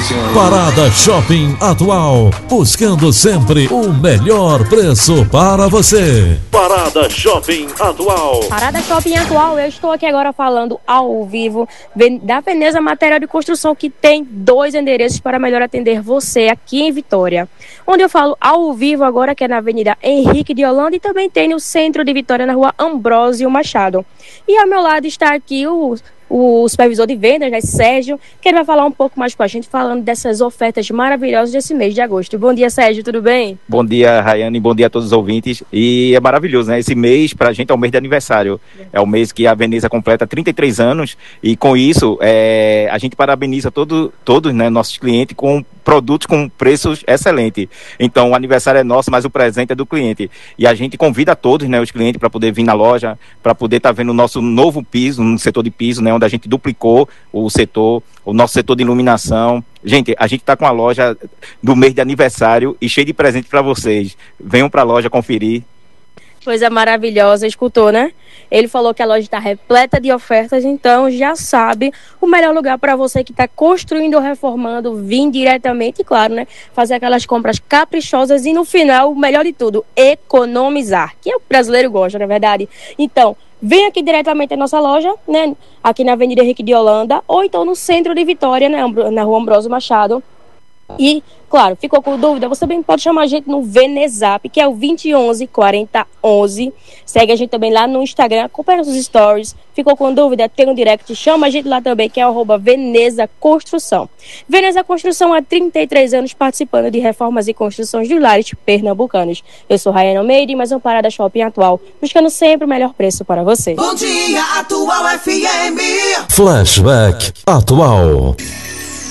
Parada Shopping Atual, buscando sempre o melhor preço para você. Parada Shopping Atual. Parada Shopping Atual, eu estou aqui agora falando ao vivo da Veneza Material de Construção, que tem 2 endereços para melhor atender você aqui em Vitória. Onde eu falo ao vivo agora, que é na Avenida Henrique de Holanda, e também tem no centro de Vitória, na Rua Ambrósio Machado. E ao meu lado está aqui o supervisor de vendas, né, Sérgio, que ele vai falar um pouco mais com a gente, falando dessas ofertas maravilhosas desse mês de agosto. Bom dia, Sérgio, tudo bem? Bom dia, Rayane, bom dia a todos os ouvintes. E é maravilhoso, né? Esse mês, pra gente, é o mês de aniversário. É o mês que a Veneza completa 33 anos e, com isso, a gente parabeniza todos, né, nossos clientes com produtos com preços excelentes. Então, o aniversário é nosso, mas o presente é do cliente. E a gente convida todos, né, os clientes, para poder vir na loja, para poder estar vendo o nosso novo piso, no setor de piso, né, onde a gente duplicou o nosso setor de iluminação. Gente, a gente está com a loja do mês de aniversário e cheio de presente para vocês. Venham para a loja conferir. Coisa maravilhosa, escutou, né? Ele falou que a loja está repleta de ofertas, então já sabe o melhor lugar para você que está construindo ou reformando, vir diretamente, e claro, né? Fazer aquelas compras caprichosas e no final, o melhor de tudo, economizar, que é o que o brasileiro gosta, não é verdade? Então, vem aqui diretamente à nossa loja, né? Aqui na Avenida Henrique de Holanda, ou então no centro de Vitória, né? Na Rua Ambrósio Machado. E, claro, ficou com dúvida? Você também pode chamar a gente no Venezap, que é o 2011 4011. Segue a gente também lá no Instagram, acompanha nossos stories. Ficou com dúvida? Tem um direct, chama a gente lá também, que é o @Veneza Construção. Veneza Construção há 33 anos participando de reformas e construções de lares pernambucanos. Eu sou Rayane Almeida e mais um Parada Shopping Atual, buscando sempre o melhor preço para você. Bom dia, Atual FM. Flashback Atual.